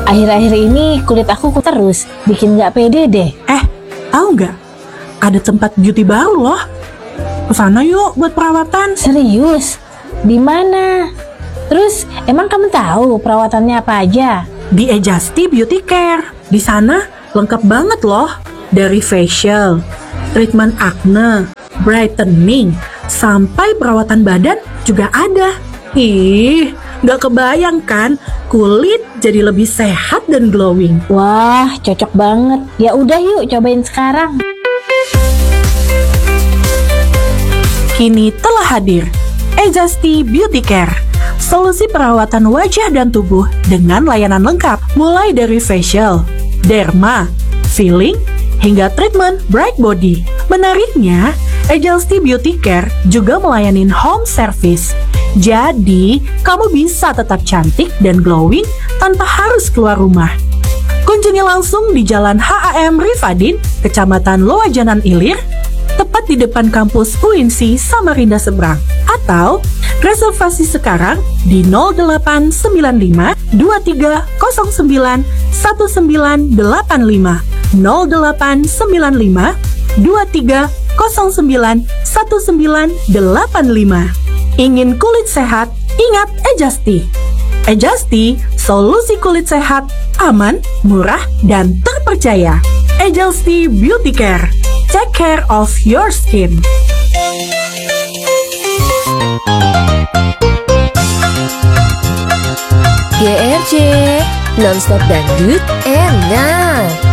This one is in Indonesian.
Akhir-akhir ini kulit aku terus bikin nggak pede deh. Tahu nggak? Ada tempat beauty baru loh. Kesana yuk buat perawatan. Serius? Di mana? Terus emang kamu tahu perawatannya apa aja? Di Ejasti Beauty Care. Di sana lengkap banget loh. Dari facial, treatment acne, brightening, sampai perawatan badan juga ada. Ih, nggak kebayang kan kulit jadi lebih sehat dan glowing. Wah, cocok banget. Ya udah yuk cobain sekarang. Kini telah hadir Ejasti Beauty Care, solusi perawatan wajah dan tubuh dengan layanan lengkap mulai dari facial, derma, filling, hingga treatment bright body. Menariknya, Ejasti Beauty Care juga melayani home service. Jadi, kamu bisa tetap cantik dan glowing tanpa harus keluar rumah. Kunjungi langsung di Jalan HAM Rifadin, Kecamatan Loajanan Ilir, tepat di depan kampus UINSI Samarinda seberang. Atau reservasi sekarang di 0895 2309 1985 0895 2309 1985. Ingin kulit sehat? Ingat Ejasti. Ejasti, solusi kulit sehat, aman, murah, dan terpercaya. Ejasti Beauty Care. Take care of your skin. GRC, nonstop dangdut enak.